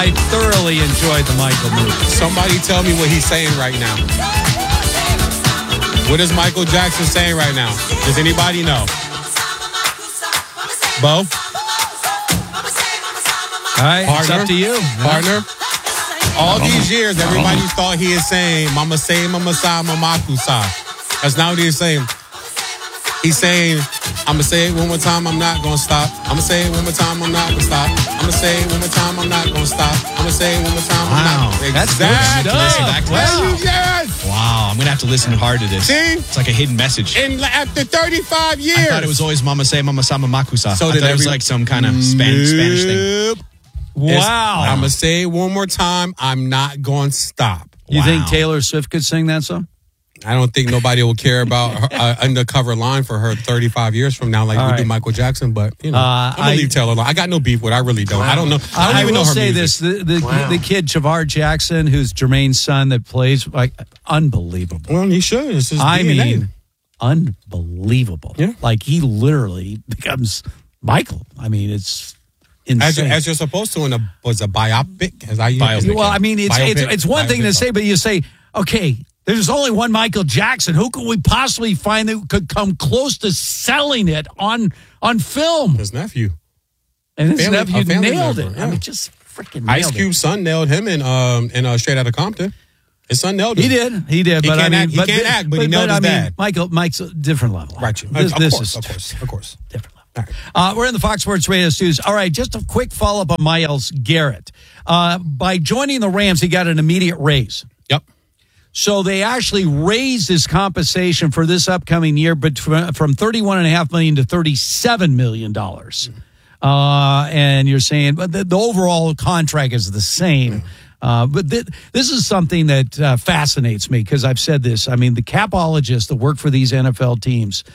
I thoroughly enjoyed the Michael movie. Somebody tell me what he's saying right now. What is Michael Jackson saying right now? Does anybody know? Bo? All right, it's up to you. Partner? All these years, everybody thought he is saying, Mama say, Mama sa, Mama kusa. That's not what he's saying. He's saying, I'm going to say it one more time, I'm not going to stop. I'm going to say it one more time, I'm not going to stop. I'm going to say it one more time, I'm not going to stop. I'm going to say it one more time, I'm not going to That's exactly. good stuff. Yes. Wow, I'm going to have to listen hard to this. See? It's like a hidden message. And after 35 years. I thought it was always Mama say, Mama sama makusa. So I thought it was like some kind of Spanish thing. Wow. I'm going to say it one more time, I'm not going to stop. You think Taylor Swift could sing that song? I don't think nobody will care about her undercover line for her 35 years from now, like we do Michael Jackson. But you know, I'm gonna leave Taylor alone. I got no beef with her. I really don't. I don't know. I don't even know her say music. this: the kid Javar Jackson, who's Jermaine's son, that plays like unbelievable. Well, he should. It's his I DNA. mean, unbelievable. Yeah. Like he literally becomes Michael. I mean, it's insane. As you're supposed to in a biopic. As I Biopic. Well, I mean, it's one thing to say, but you say, okay, there's only one Michael Jackson. Who could we possibly find that could come close to selling it on film? His nephew. And his nephew family nailed member, it. yeah. I mean, just freaking nailed Ice Cube's son nailed him in Straight Outta Compton. His son nailed him. He did. But can't I mean, act, he can't act, but he nailed his dad. Mike's a different level. Right. Of course. Different level. We're in the Fox Sports Radio studios. All right, just a quick follow-up on Myles Garrett. By joining the Rams, he got an immediate raise. Yep. So they actually raised his compensation for this upcoming year, but from $31.5 million to $37 million. And you're saying, but the overall contract is the same. But this is something that fascinates me because I've said this. I mean, the capologists that work for these NFL teams,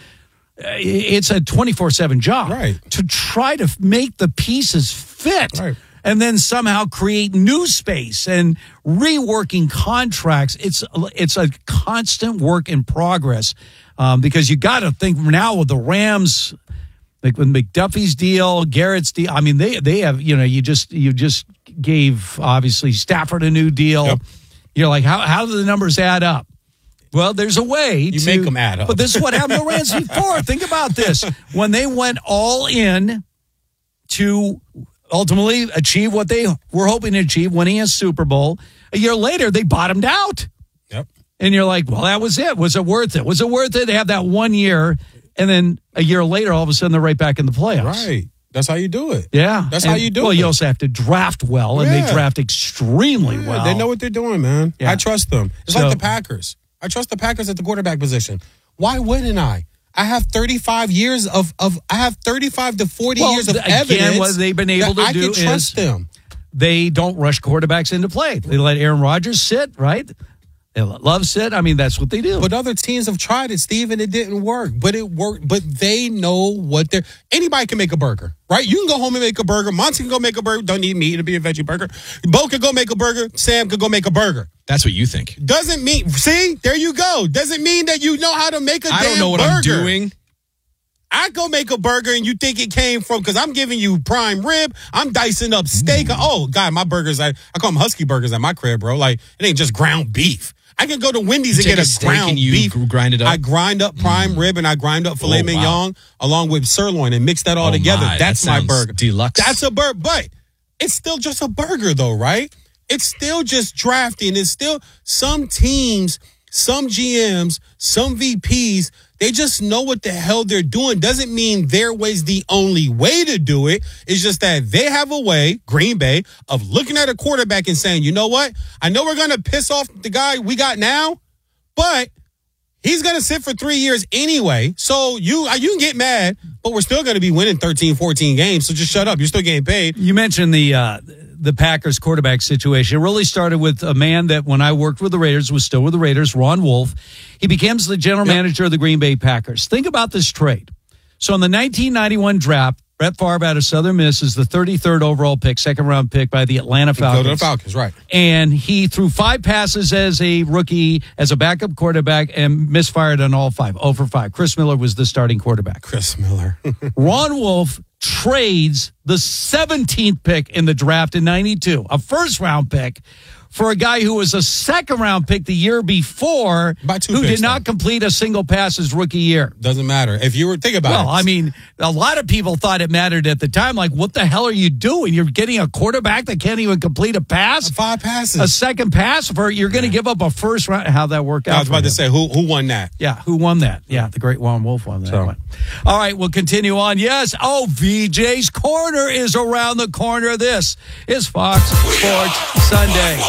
it's a 24/7 job, right, to try to make the pieces fit. Right. And then somehow create new space and reworking contracts. It's a constant work in progress because you got to think now with the Rams, like with McDuffie's deal, Garrett's deal. I mean, they have, you just gave obviously Stafford a new deal. Yep. You're like, how do the numbers add up? Well, there's a way you make them add up. But this is what happened to Rams before. Think about this: when they went all in to ultimately achieve what they were hoping to achieve, winning a Super Bowl. A year later, they bottomed out. Yep. And you're like, well, that was it. Was it worth it? Was it worth it to have that 1 year? And then a year later, all of a sudden, they're right back in the playoffs. Right. That's how you do it. Yeah. That's how you do it. Well, you also have to draft well, and they draft extremely well. They know what they're doing, man. Yeah. I trust them. It's like the Packers. I trust the Packers at the quarterback position. Why wouldn't I? I have 35 years of I have 35 to 40 years of evidence. Again, what they've been able to I do can trust them. They don't rush quarterbacks into play. They let Aaron Rodgers sit, right? They let Love sit. I mean, that's what they do. But other teams have tried it, Steve, and it didn't work. But it worked. But they know what they're... Anybody can make a burger, right? You can go home and make a burger. Monty can go make a burger. Don't need meat to be a veggie burger. Bo can go make a burger. Sam could go make a burger. That's what you think. Doesn't mean... See? There you go. Doesn't mean that you know how to make a damn burger. I don't know what I'm doing. I go make a burger and you think it came from... Because I'm giving you prime rib. I'm dicing up steak. Oh, God, my burgers... I call them husky burgers at my crib, bro. Like, it ain't just ground beef. I can go to Wendy's and get a ground beef. Grind it up. I grind up prime rib and I grind up filet mignon along with sirloin and mix that all together. That's my burger. Deluxe. That's a burger, but it's still just a burger though, right? It's still just drafting. It's still some teams, some GMs, some VPs, they just know what the hell they're doing. Doesn't mean their way's the only way to do it. It's just that they have a way, Green Bay, of looking at a quarterback and saying, you know what? I know we're going to piss off the guy we got now, but he's going to sit for 3 years anyway. So you can get mad, but we're still going to be winning 13, 14 games. So just shut up. You're still getting paid. You mentioned the Packers quarterback situation. It really started with a man that when I worked with the Raiders was still with the Raiders, Ron Wolf. He becomes the general manager of the Green Bay Packers. Think about this trade. So in the 1991 draft, Brett Favre out of Southern Miss is the 33rd overall pick, second-round pick by the Atlanta Falcons. Go to the Falcons, right. And he threw 5 passes as a rookie, as a backup quarterback, and misfired on all 5, 0 for 5. Chris Miller was the starting quarterback. Chris Miller. Ron Wolf trades the 17th pick in the draft in 92, a first-round pick, for a guy who was a second-round pick the year before, By 2 who picks, did not complete a single pass his rookie year. Doesn't matter. If you were, think about it. Well, I mean, a lot of people thought it mattered at the time. Like, what the hell are you doing? You're getting a quarterback that can't even complete a pass? 5 passes. A second pass? You're going to give up a first round? How'd that work out? I was about to say, who won that? Yeah, who won that? Yeah, the great Juan Wolf won that one. All right, we'll continue on. Yes, VJ's Corner is around the corner. This is Fox Sports Sunday.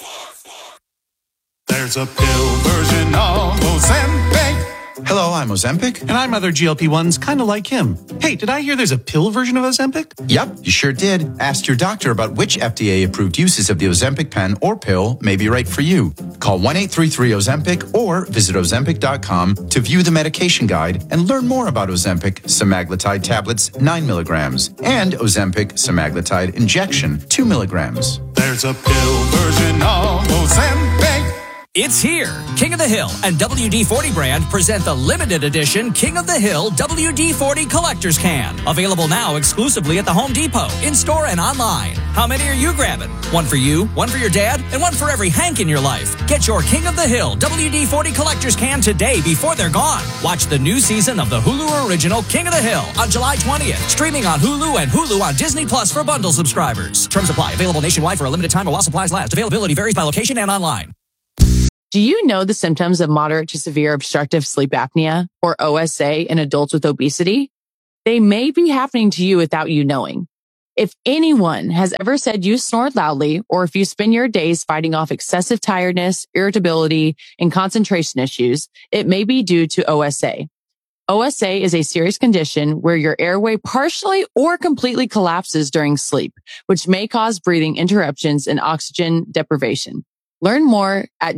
There's a pill version of Ozempic. Hello, I'm Ozempic. And I'm other GLP-1s kind of like him. Hey, did I hear there's a pill version of Ozempic? Yep, you sure did. Ask your doctor about which FDA-approved uses of the Ozempic pen or pill may be right for you. Call 1-833-OZEMPIC or visit Ozempic.com to view the medication guide and learn more about Ozempic semaglutide tablets 9 milligrams and Ozempic semaglutide injection 2 milligrams. There's a pill version of Ozempic. It's here. King of the Hill and WD-40 brand present the limited edition King of the Hill WD-40 Collector's Can. Available now exclusively at the Home Depot, in-store and online. How many are you grabbing? One for you, one for your dad, and one for every Hank in your life. Get your King of the Hill WD-40 Collector's Can today before they're gone. Watch the new season of the Hulu original King of the Hill on July 20th. Streaming on Hulu and Hulu on Disney Plus for bundle subscribers. Terms apply. Available nationwide for a limited time or while supplies last. Availability varies by location and online. Do you know the symptoms of moderate to severe obstructive sleep apnea, or OSA, in adults with obesity? They may be happening to you without you knowing. If anyone has ever said you snore loudly, or if you spend your days fighting off excessive tiredness, irritability, and concentration issues, it may be due to OSA. OSA is a serious condition where your airway partially or completely collapses during sleep, which may cause breathing interruptions and oxygen deprivation. Learn more at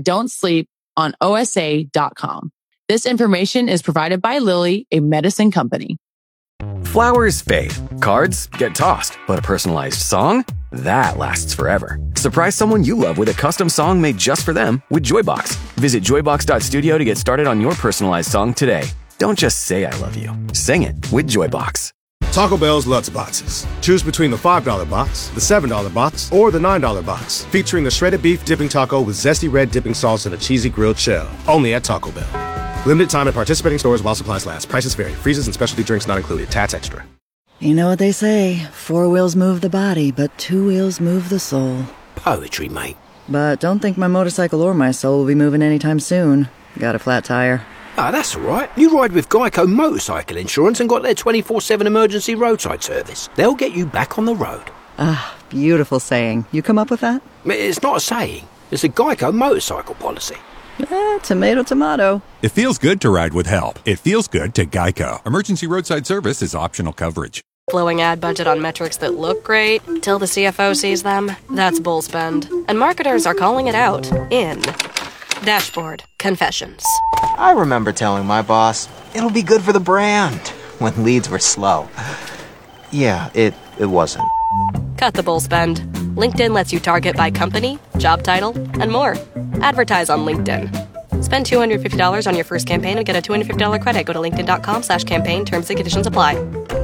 don'tsleeponosa.com. This information is provided by Lilly, a medicine company. Flowers fade, cards get tossed, but a personalized song? That lasts forever. Surprise someone you love with a custom song made just for them with Joybox. Visit joybox.studio to get started on your personalized song today. Don't just say I love you. Sing it with Joybox. Taco Bell's Lutz Boxes. Choose between the $5 box, the $7 box, or the $9 box, featuring the shredded beef dipping taco with zesty red dipping sauce and a cheesy grilled shell. Only at Taco Bell. Limited time at participating stores while supplies last. Prices vary. Freezes and specialty drinks not included. Tats extra. You know what they say, 4 wheels move the body, but 2 wheels move the soul. Poetry, mate. But don't think my motorcycle or my soul will be moving anytime soon. Got a flat tire. Ah, that's all right. You ride with Geico Motorcycle Insurance and got their 24/7 emergency roadside service. They'll get you back on the road. Ah, beautiful saying. You come up with that? It's not a saying. It's a Geico motorcycle policy. Tomato, tomato. It feels good to ride with help. It feels good to Geico. Emergency roadside service is optional coverage. Blowing ad budget on metrics that look great till the CFO sees them. That's bull spend. And marketers are calling it out in Dashboard Confessions. I remember telling my boss, it'll be good for the brand, when leads were slow. Yeah, it wasn't. Cut the bull spend. LinkedIn lets you target by company, job title, and more. Advertise on LinkedIn. Spend $250 on your first campaign and get a $250 credit. Go to linkedin.com/campaign. Terms and conditions apply.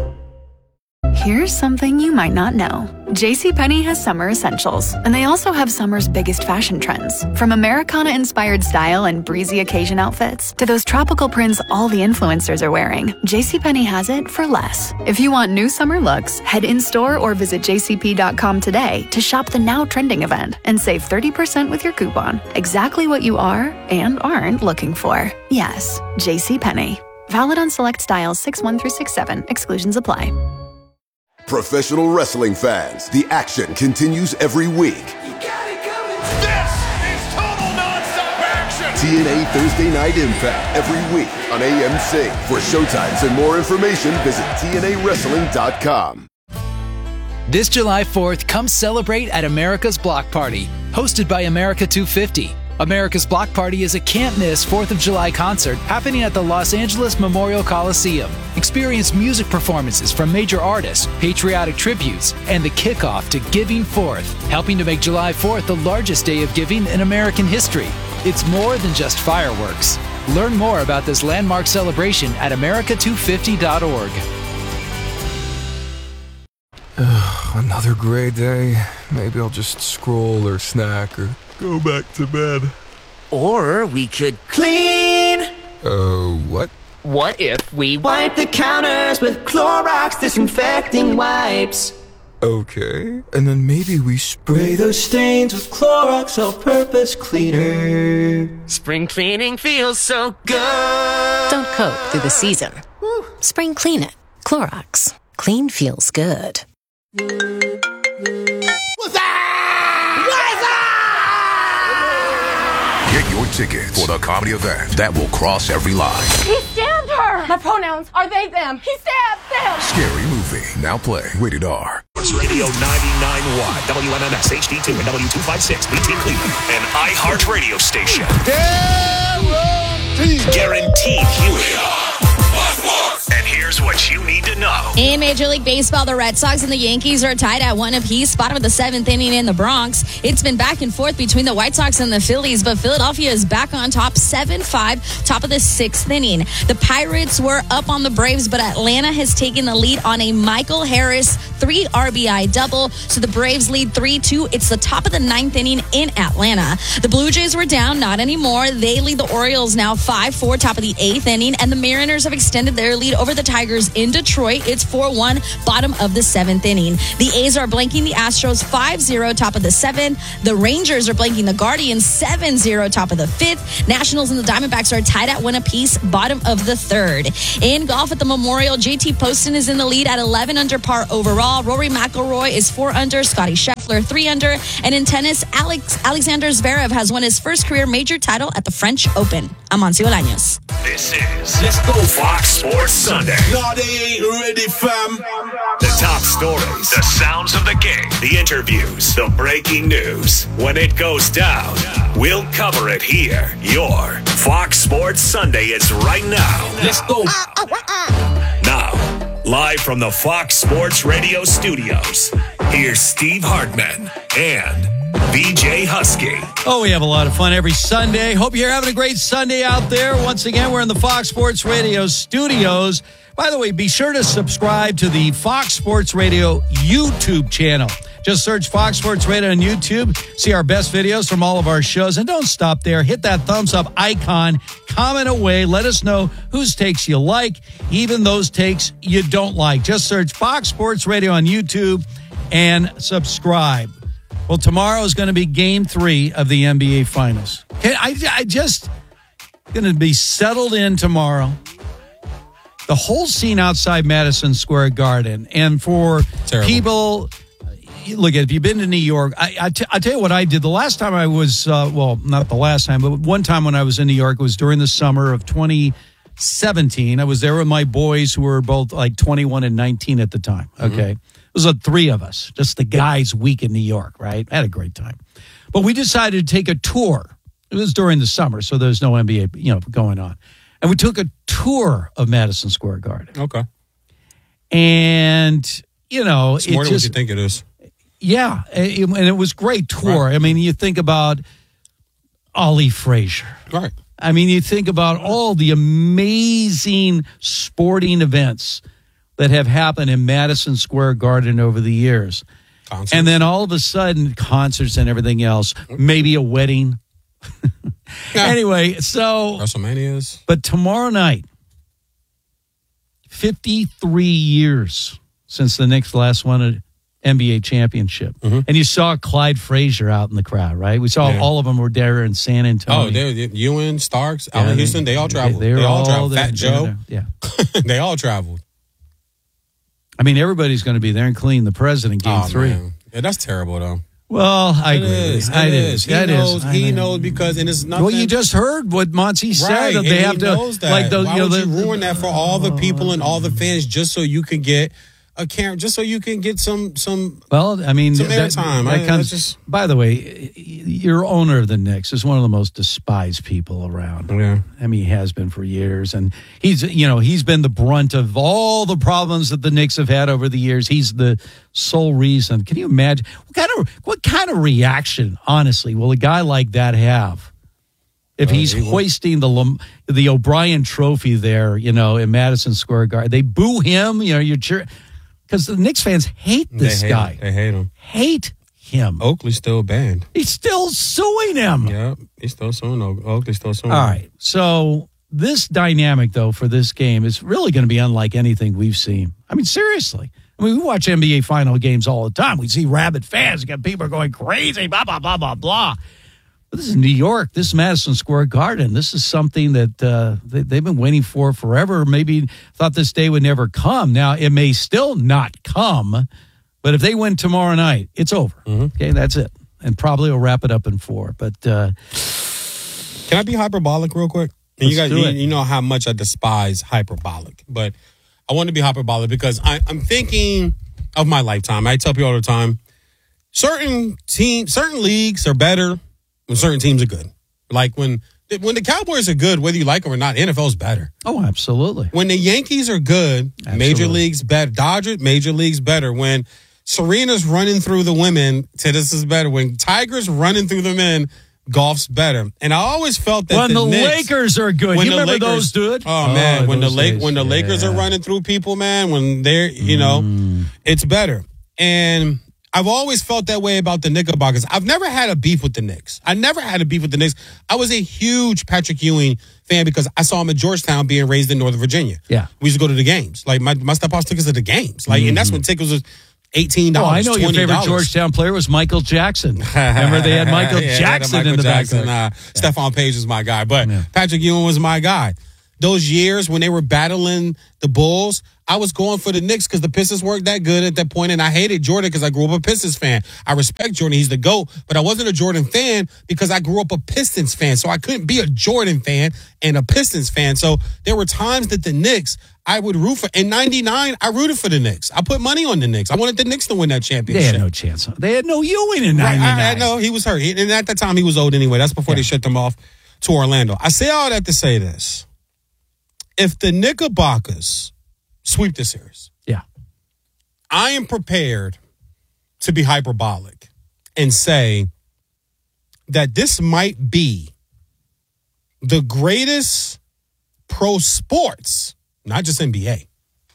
Here's something you might not know. JCPenney has summer essentials, and they also have summer's biggest fashion trends. From Americana-inspired style and breezy occasion outfits to those tropical prints all the influencers are wearing, JCPenney has it for less. If you want new summer looks, head in-store or visit jcp.com today to shop the now trending event and save 30% with your coupon. Exactly what you are and aren't looking for. Yes, JCPenney. Valid on select styles 6-1 through 6-7. Exclusions apply. Professional wrestling fans, the action continues every week. This is total nonstop action. TNA Thursday Night Impact every week on AMC. For showtimes and more information, visit TNAWrestling.com. This July 4th, come celebrate at America's Block Party, hosted by America 250. America's Block Party is a can't-miss 4th of July concert happening at the Los Angeles Memorial Coliseum. Experience music performances from major artists, patriotic tributes, and the kickoff to Giving Forth, helping to make July 4th the largest day of giving in American history. It's more than just fireworks. Learn more about this landmark celebration at america250.org. Another gray day. Maybe I'll just scroll or snack or go back to bed. Or we could clean. What? What if we wipe the counters with Clorox disinfecting wipes? Okay. And then maybe we Spray those stains with Clorox all-purpose cleaner. Spring cleaning feels so good. Don't coat through the season. Spring clean it. Clorox. Clean feels good. Get your tickets for the comedy event that will cross every line. He stabbed her! My pronouns are they, them. He stabbed them! Scary Movie, now play Rated R. Sports Radio 99.1, WMMS HD2 and W256, BT Cleveland, an iHeart radio station. Guaranteed Helium. And here's what you need to know. In Major League Baseball, the Red Sox and the Yankees are tied at 1 apiece, bottom of the 7th inning in the Bronx. It's been back and forth between the White Sox and the Phillies, but Philadelphia is back on top, 7-5, top of the 6th inning. The Pirates were up on the Braves, but Atlanta has taken the lead on a Michael Harris 3 RBI double, so the Braves lead 3-2. It's the top of the 9th inning in Atlanta. The Blue Jays were down, not anymore. They lead the Orioles now 5-4, top of the 8th inning, and the Mariners have extended their lead over the Tigers in Detroit. It's 4-1, bottom of the 7th inning. The A's are blanking the Astros 5-0, top of the 7th. The Rangers are blanking the Guardians 7-0, top of the 5th. Nationals and the Diamondbacks are tied at 1 apiece, bottom of the 3rd. In golf at the Memorial, JT Poston is in the lead at 11 under par overall. Rory McIlroy is 4 under, Scotty Scheffler 3 under, and in tennis, Alexander Zverev has won his first career major title at the French Open. I'm Amancio Olaños. This is Let's Go Fox Sports Sunday. No, they ain't ready, fam. The top stories, the sounds of the game, the interviews, the breaking news. When it goes down, we'll cover it here. Your Fox Sports Sunday is right now. Let's go. Now, live from the Fox Sports Radio studios, here's Steve Hartman and BJ Husky. Oh, we have a lot of fun every Sunday. Hope you're having a great Sunday out there. Once again, we're in the Fox Sports Radio studios. By the way, be sure to subscribe to the Fox Sports Radio YouTube channel. Just search Fox Sports Radio on YouTube. See our best videos from all of our shows. And don't stop there. Hit that thumbs up icon. Comment away. Let us know whose takes you like, even those takes you don't like. Just search Fox Sports Radio on YouTube and subscribe. Well, tomorrow is going to be Game 3 of the NBA Finals. Okay, I just going to be settled in tomorrow. The whole scene outside Madison Square Garden. And for people, look, if you've been to New York, I tell you what I did. The last time I was, well, not the last time, but one time when I was in New York, it was during the summer of 2017. I was there with my boys who were both like 21 and 19 at the time. Okay. It was 3 of us, just the guys' week in New York, right? I had a great time. But we decided to take a tour. It was during the summer, so there's no NBA, going on. And we took a tour of Madison Square Garden. Okay. And, it's more than what you think it is. Yeah, and it was a great tour. Right. I mean, you think about Ollie Frazier. Right. I mean, you think about all the amazing sporting events that have happened in Madison Square Garden over the years. Concerts. And then all of a sudden, concerts and everything else, maybe a wedding. Anyway, so WrestleManias. But tomorrow night, 53 years since the Knicks last won an NBA championship. And you saw Clyde Frazier out in the crowd, right? We saw all of them were there in San Antonio. Oh, Ewan, Starks, Allen Houston, they all traveled. They all traveled. Fat Joe. Yeah. They all traveled. I mean, everybody's going to be there, including the president, Game 3. Man. Yeah, that's terrible, though. Well, I agree. It is. He knows because, and it's nothing. Well, you just heard what Monty said. Right, they have to knows that. like the Why would you ruin that for all the people and all the fans just so you can get a camera, just so you can get some. Well, I mean, some airtime. That comes. By the way, your owner of the Knicks is one of the most despised people around. Yeah, I mean, he has been for years, and he's been the brunt of all the problems that the Knicks have had over the years. He's the sole reason. Can you imagine what kind of reaction, honestly, will a guy like that have if he's hoisting the O'Brien Trophy there, in Madison Square Garden? They boo him. You're cheering. because the Knicks fans hate this guy. They hate him. Hate him. Oakley's still banned. He's still suing him. Yeah, he's still suing. Oakley's still suing. All right. So this dynamic, though, for this game is really going to be unlike anything we've seen. I mean, seriously. I mean, we watch NBA final games all the time. We see rabid fans. You got people going crazy, blah, blah, blah, blah, blah. But this is New York. This is Madison Square Garden. This is something that they've been waiting for forever. Maybe thought this day would never come. Now, it may still not come, but if they win tomorrow night, it's over. Okay, that's it. And probably will wrap it up in 4. But can I be hyperbolic real quick? And you guys, you know how much I despise hyperbolic, but I want to be hyperbolic because I'm thinking of my lifetime. I tell people all the time, certain leagues are better when certain teams are good. Like when the Cowboys are good, whether you like them or not, NFL is better. Oh, absolutely. When the Yankees are good, Major League's better. Dodgers, Major League's better. When Serena's running through the women, tennis is better. When Tiger's running through the men, golf's better. And I always felt that when the Knicks, Lakers are good. You remember those, dude? Oh, man. When the Lakers are running through people, man, when they're, it's better. And I've always felt that way about the Knickerbockers. I've never had a beef with the Knicks. I was a huge Patrick Ewing fan because I saw him at Georgetown being raised in Northern Virginia. Yeah. We used to go to the games. Like, my stepfather took us to the games. Like, and that's when tickets was $18, I know $20. your favorite Georgetown player was Michael Jackson. Remember they had Michael Jackson in the back. Stephon Page was my guy, but Patrick Ewing was my guy. Those years when they were battling the Bulls, I was going for the Knicks because the Pistons weren't that good at that point, and I hated Jordan because I grew up a Pistons fan. I respect Jordan. He's the GOAT, but I wasn't a Jordan fan because I grew up a Pistons fan, so I couldn't be a Jordan fan and a Pistons fan. So there were times that the Knicks I would root for. In 99, I rooted for the Knicks. I put money on the Knicks. I wanted the Knicks to win that championship. They had no chance. They had no Ewing in 99. I know, he was hurt. And at that time, he was old anyway. That's before they shipped him off to Orlando. I say all that to say this. If the Knickerbockers sweep the series, I am prepared to be hyperbolic and say that this might be the greatest pro sports, not just NBA. I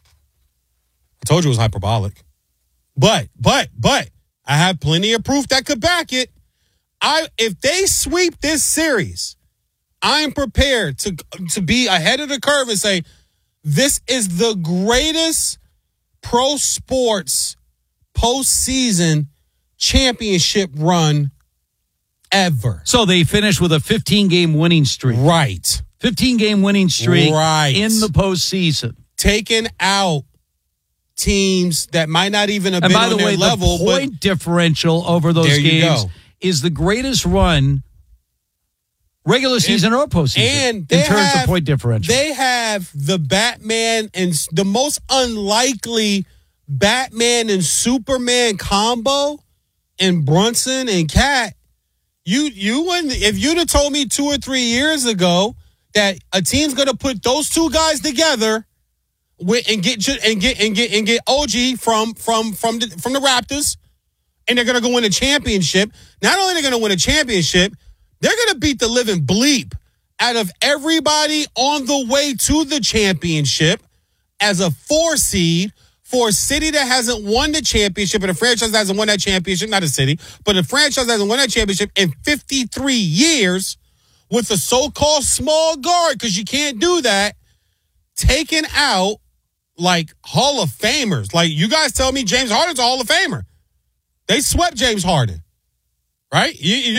told you it was hyperbolic. But I have plenty of proof that could back it. If they sweep this series, I am prepared to be ahead of the curve and say, this is the greatest pro sports postseason championship run ever. So they finished with a 15-game winning streak. Right. 15-game winning streak right. in the postseason. Taking out teams that might not even have been on their level. And by the way, the point differential over those games is the greatest run regular season or postseason and in terms of point differential. They have the Batman and the most unlikely Batman and Superman combo in Brunson and Cat. You wouldn't, if you'd have told me 2 or 3 years ago that a team's going to put those two guys together and get OG from the Raptors, and they're going to go win a championship. Not only are they going to win a championship, they're going to beat the living bleep out of everybody on the way to the championship as a 4 seed for a city that hasn't won the championship and a franchise that hasn't won that championship, not a city, but a franchise that hasn't won that championship in 53 years with a so-called small guard, because you can't do that, taking out like Hall of Famers. Like, you guys tell me James Harden's a Hall of Famer. They swept James Harden. Right?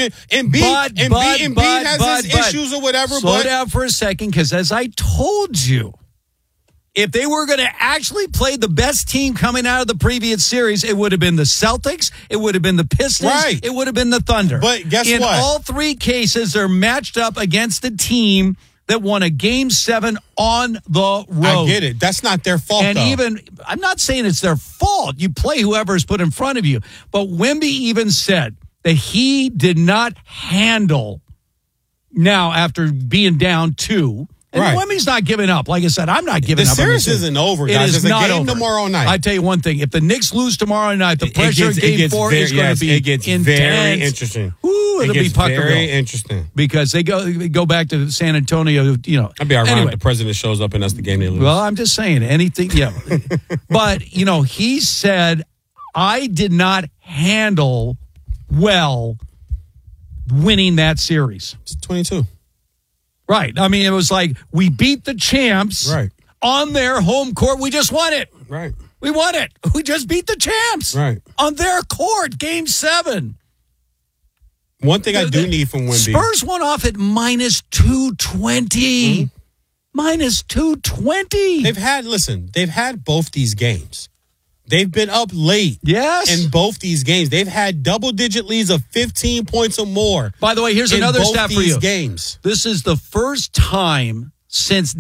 Embiid has his issues or whatever. Slow down for a second, because as I told you, if they were going to actually play the best team coming out of the previous series, it would have been the Celtics, it would have been the Pistons, it would have been the Thunder. But guess what? In all 3 cases, they're matched up against a team that won a Game 7 on the road. I get it. That's not their fault, and even, I'm not saying it's their fault. You play whoever's put in front of you. But Wemby even said that he did not handle, now after being down 2, and Wemby's not giving up. Like I said, I'm not giving up. The series isn't over, guys. There's a game tomorrow night. I tell you one thing. If the Knicks lose tomorrow night, the pressure in Game 4 is going to be intense. Very interesting. Ooh, knew it'd be gets Puckerville. very interesting. Because they go back to San Antonio, you know. That'd be ironic Anyway. if the president shows up and that's the game they lose. Well, I'm just saying anything, yeah. But, you know, he said, I did not handle well winning that series. It's 22. Right. I mean, it was like we beat the champs on their home court. We just won it. Right. We won it. We just beat the champs on their court, Game 7. One thing I do need from Wemby. Spurs went off at minus 220. Mm-hmm. Minus 220. They've had both these games. They've been up late. Yes. In both these games. They've had double-digit leads of 15 points or more. By the way, here's another stat for you. Games. This is the first time since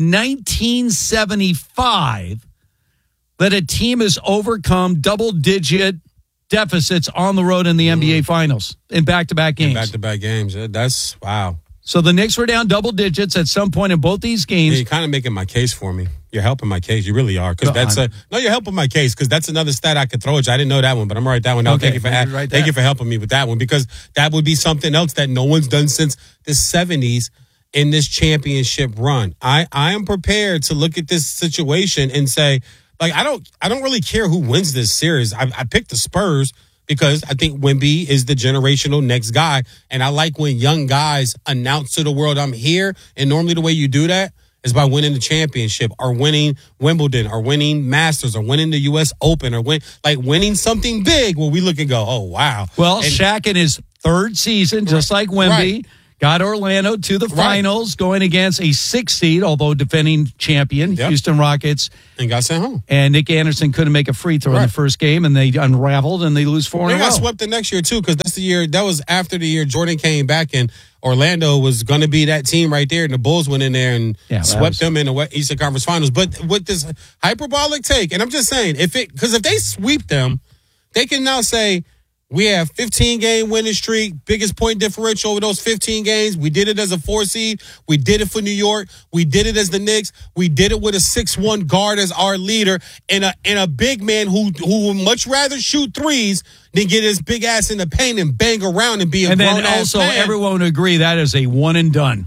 1975 that a team has overcome double-digit deficits on the road in the NBA Finals in back-to-back games. Back-to-back games. That's, wow. So the Knicks were down double digits at some point in both these games. Yeah, you're kind of making my case for me. You're helping my case. You really are. Because you're helping my case because that's another stat I could throw at you. I didn't know that one, but I'm going to write that one down. Okay, thank you for helping me with that one because that would be something else that no one's done since the 70s in this championship run. I am prepared to look at this situation and say, like, I don't really care who wins this series. I picked the Spurs because I think Wemby is the generational next guy. And I like when young guys announce to the world, I'm here. And normally the way you do that is by winning the championship or winning Wimbledon or winning Masters or winning the U.S. Open or winning something big where we look and go, oh, wow. Well, Shaq in his third season, just like Wemby, got Orlando to the finals going against a 6th seed, although defending champion, Houston Rockets. And got sent home. And Nick Anderson couldn't make a free throw in the first game, and they unraveled, and they lose 4 in a row. They got swept the next year, too, because that was after the year Jordan came back, and Orlando was going to be that team right there, and the Bulls went in there and swept them in the Eastern Conference Finals. But with this hyperbolic take, and I'm just saying, if they sweep them, they can now say, we have 15-game winning streak, biggest point differential over those 15 games. We did it as a 4 seed. We did it for New York. We did it as the Knicks. We did it with a 6'1" guard as our leader and a big man who would much rather shoot threes than get his big ass in the paint and bang around and be a grown-ass man. And then also everyone would agree that is a one and done.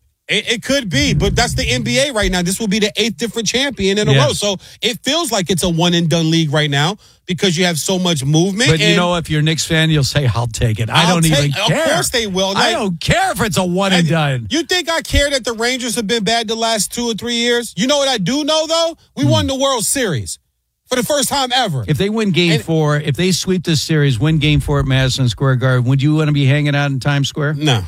It could be, but that's the NBA right now. This will be the 8th different champion in a row. So it feels like it's a one-and-done league right now because you have so much movement. But you know, if you're a Knicks fan, you'll say, I'll take it. I don't even care. Of course they will. I don't care if it's a one-and-done. You think I care that the Rangers have been bad the last 2 or 3 years? You know what I do know, though? We won the World Series for the first time ever. If they win Game 4, if they sweep this series, win Game 4 at Madison Square Garden, would you want to be hanging out in Times Square? No.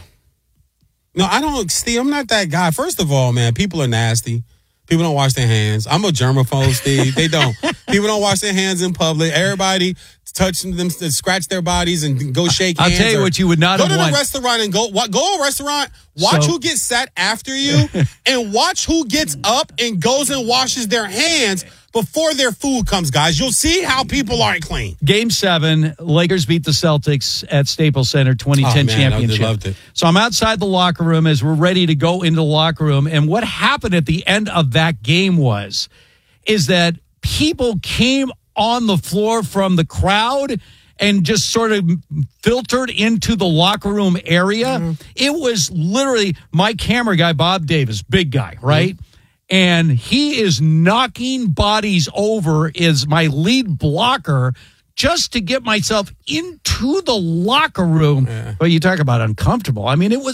No, I don't, Steve, I'm not that guy. First of all, man, people are nasty. People don't wash their hands. I'm a germaphobe, Steve. They don't. People don't wash their hands in public. Everybody touch them, scratch their bodies and go shake hands. I'll tell you what you would not have won. Go to won. the restaurant and go to a restaurant, watch who gets sat after you, and watch who gets up and goes and washes their hands before their food comes, guys. You'll see how people aren't clean. Game 7, Lakers beat the Celtics at Staples Center, 2010 championship. Loved it. So I'm outside the locker room as we're ready to go into the locker room. And what happened at the end of that game is that people came on the floor from the crowd and just sort of filtered into the locker room area. It was literally my camera guy, Bob Davis, big guy, right? And he is knocking bodies over as my lead blocker just to get myself into the locker room. Yeah. But you talk about uncomfortable. I mean, it was.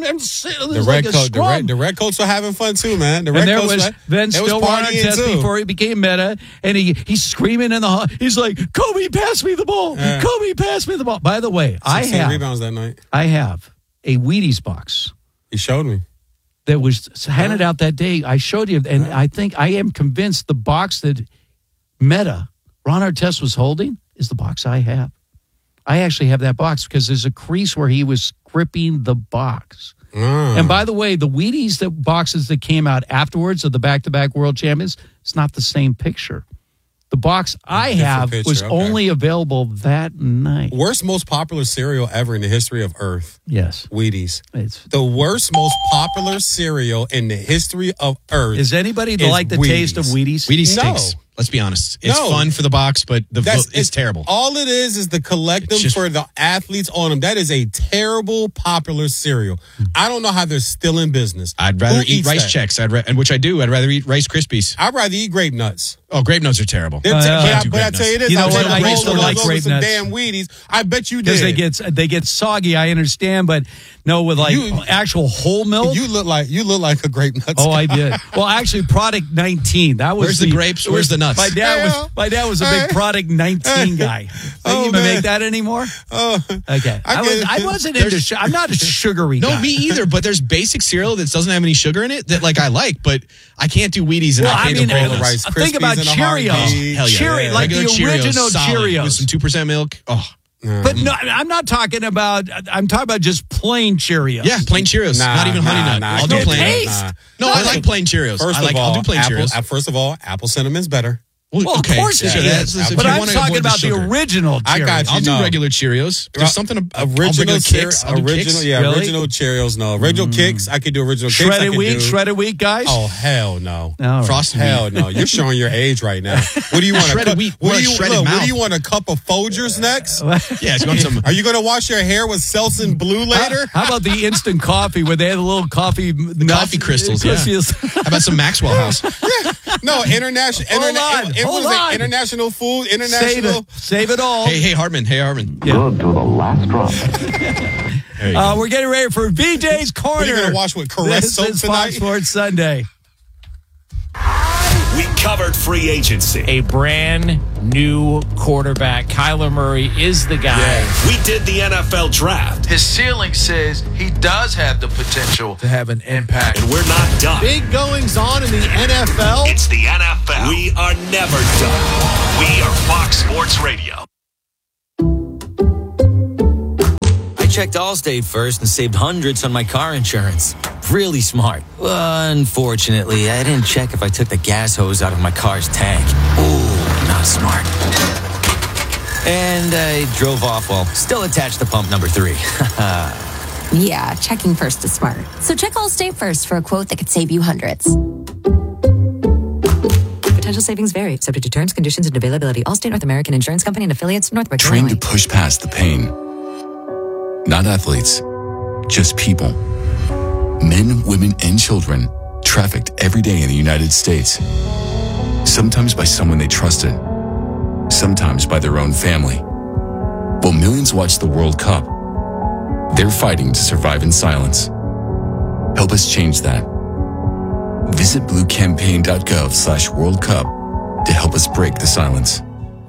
The red coats were having fun too, man. The red coats was then still Ron Artest before he became Meta, and he's screaming in the hall. He's like, "Kobe, pass me the ball! Kobe, pass me the ball!" By the way, 16 rebounds that night. I have a Wheaties box. He showed me. That was handed out that day. I showed you, and I am convinced the box that Ron Artest was holding is the box I have. I actually have that box because there's a crease where he was gripping the box. And by the way, the Wheaties boxes that came out afterwards of the back-to-back world champions, it's not the same picture. The box I have was only available that night. Worst, most popular cereal ever in the history of Earth. Yes. Wheaties. It's the worst, most popular cereal in the history of Earth. Is anybody like the taste of Wheaties? Wheaties stinks. Let's be honest. It's fun for the box, but it's terrible. All it is the collect for the athletes on them. That is a terrible, popular cereal. I don't know how they're still in business. I'd rather eat Rice Chex, which I do. I'd rather eat Rice Krispies. I'd rather eat Grape Nuts. Oh, Grape Nuts are terrible. But I tell you this, you know what? I used to roll like Grape some Nuts. damn Wheaties. I bet you did. Because they get soggy. I understand, but no, with actual whole milk. You look like a Grape Nuts. Oh, guy. I did. Well, actually, Product 19. That was Where's the grapes? Where's the nuts? My dad was a big Product 19 guy. They even make that anymore. Oh, okay. I wasn't into. I'm not a sugary guy. No, me either. But there's basic cereal that doesn't have any sugar in it that I like, but I can't do Wheaties and I can't do bowl of Rice Krispies. Think about Cheerios. Hell yeah. Cheerios, like the original Cheerios with some 2% milk. Oh. But no, I'm not talking about. I'm talking about just plain Cheerios. Yeah, plain Cheerios. Not even honey nut. I'll do plain. No, I like plain Cheerios. I'll do plain Cheerios. First of all, apple cinnamon's better. Well, okay. Of course it is. But I'm talking about the original Cheerios. I got you. I'll do regular Cheerios. There's something original Kicks. Original Cheerios. No, original Kicks. I could do original Kicks. Shredded wheat, guys. Oh hell no. Frosted wheat. Hell no. You're showing your age right now. What do you want? Shredded wheat. What do you want? A cup of Folgers next? Yes. You want some? Are you going to wash your hair with Selsun Blue later? How about the instant coffee where they have the little coffee crystals? Yeah. How about some Maxwell House? No, international. Hold on. International food. International. Save it all. Hey, Hartman. Yeah. Good to the last drop. We're getting ready for VJ's Corner. What are you going to wash with Caress soap This is tonight? Fox Sports Sunday. We covered free agency. A brand new quarterback. Kyler Murray is the guy. Yeah. We did the NFL draft. His ceiling says he does have the potential to have an impact. And we're not done. Big goings on in the NFL. It's the NFL. We are never done. We are Fox Sports Radio. I checked Allstate first and saved hundreds on my car insurance. Really smart. Unfortunately, I didn't check if I took the gas hose out of my car's tank. Ooh, not smart. And I drove off while still attached to pump number 3. Yeah, checking first is smart. So check Allstate first for a quote that could save you hundreds. Potential savings vary, subject to terms, conditions, and availability. Allstate North American Insurance Company and affiliates, Northbrook, Trained Illinois. to push past the pain. Not athletes, just people. Men, women, and children trafficked every day in the United States. Sometimes by someone they trusted, sometimes by their own family. While millions watch the World Cup, they're fighting to survive in silence. Help us change that. Visit bluecampaign.gov/World Cup to help us break the silence.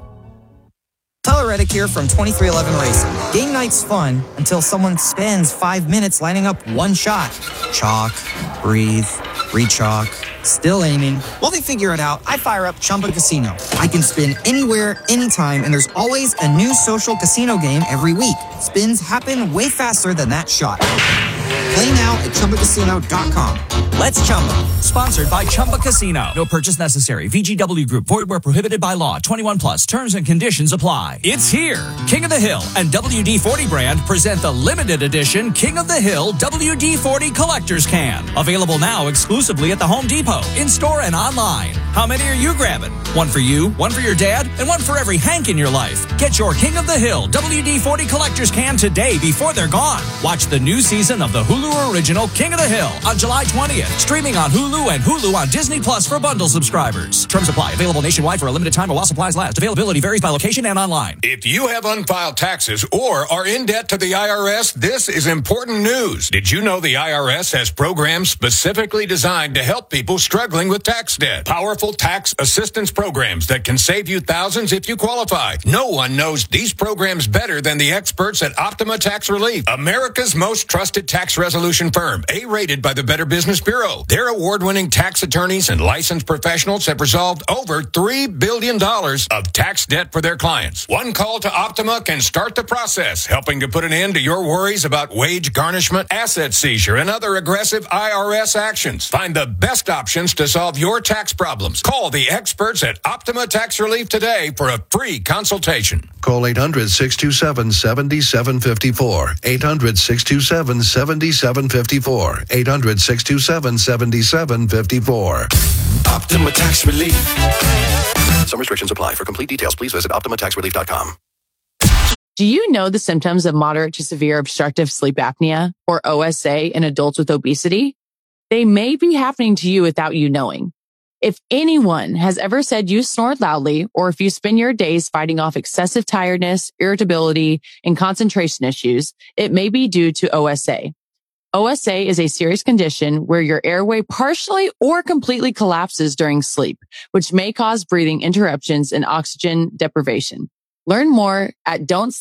Tyler Reddick here from 2311 Racing. Game night's fun until someone spends 5 minutes lining up one shot. Chalk, breathe, re-chalk, still aiming. While they figure it out, I fire up Chumba Casino. I can spin anywhere, anytime, and there's always a new social casino game every week. Spins happen way faster than that shot. Play now at ChumbaCasino.com. Let's Chumba. Sponsored by Chumba Casino. No purchase necessary. VGW Group. Void where prohibited by law. 21 plus. Terms and conditions apply. It's here. King of the Hill and WD-40 brand present the limited edition King of the Hill WD-40 Collector's Can. Available now exclusively at the Home Depot, in-store and online. How many are you grabbing? One for you, one for your dad, and one for every Hank in your life. Get your King of the Hill WD-40 Collector's Can today before they're gone. Watch the new season of the Hulu original King of the Hill on July 20th. Streaming on Hulu and Hulu on Disney Plus for bundle subscribers. Terms apply. Available nationwide for a limited time or while supplies last. Availability varies by location and online. If you have unfiled taxes or are in debt to the IRS, this is important news. Did you know the IRS has programs specifically designed to help people struggling with tax debt? Powerful tax assistance programs that can save you thousands if you qualify. No one knows these programs better than the experts at Optima Tax Relief, America's most trusted tax resolution firm, A-rated by the Better Business Bureau. Their award-winning tax attorneys and licensed professionals have resolved over $3 billion of tax debt for their clients. One call to Optima can start the process, helping to put an end to your worries about wage garnishment, asset seizure, and other aggressive IRS actions. Find the best options to solve your tax problems. Call the experts at Optima Tax Relief today for a free consultation. Call 800-627-7754. 800-627-7754. 800-627-7754. Optima Tax Relief. Some restrictions apply. For complete details, please visit OptimaTaxRelief.com. Do you know the symptoms of moderate to severe obstructive sleep apnea, or OSA, in adults with obesity? They may be happening to you without you knowing. If anyone has ever said you snore loudly, or if you spend your days fighting off excessive tiredness, irritability, and concentration issues, it may be due to OSA. OSA is a serious condition where your airway partially or completely collapses during sleep, which may cause breathing interruptions and oxygen deprivation. Learn more at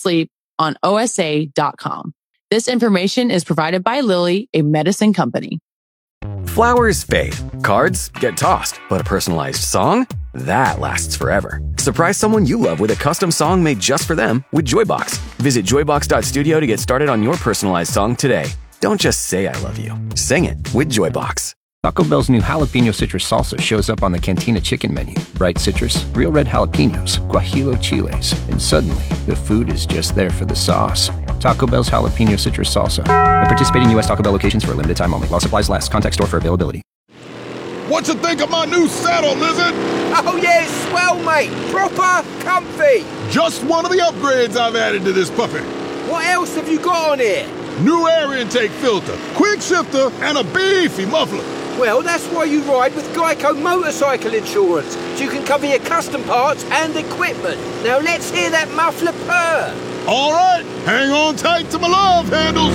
don'tsleeponosa.com. This information is provided by Lilly, a medicine company. Flowers fade, cards get tossed, but a personalized song? That lasts forever. Surprise someone you love with a custom song made just for them with Joybox. Visit joybox.studio to get started on your personalized song today. Don't just say I love you. Sing it with Joybox. Taco Bell's new jalapeno citrus salsa shows up on the Cantina chicken menu. Bright citrus, real red jalapenos, guajillo chiles, and suddenly the food is just there for the sauce. Taco Bell's jalapeno citrus salsa. At participating U.S. Taco Bell locations for a limited time only. While supplies last. Contact store for availability. What you think of my new saddle, Lizard? Oh yeah, it's swell, mate. Proper comfy. Just one of the upgrades I've added to this puppy. What else have you got on here? New air intake filter, quick shifter, and a beefy muffler. Well, that's why you ride with Geico Motorcycle Insurance, so you can cover your custom parts and equipment. Now let's hear that muffler purr. All right, hang on tight to my love handles.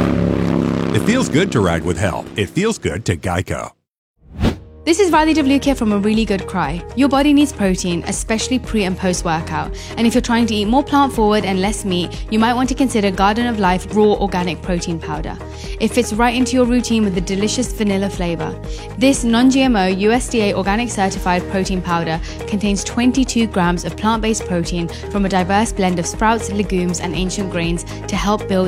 It feels good to ride with help. It feels good to Geico. This is Riley W. here from A Really Good Cry. Your body needs protein, especially pre and post workout. And if you're trying to eat more plant forward and less meat, you might want to consider Garden of Life Raw Organic Protein Powder. It fits right into your routine with a delicious vanilla flavor. This non-GMO USDA organic certified protein powder contains 22 grams of plant-based protein from a diverse blend of sprouts, legumes, and ancient grains to help build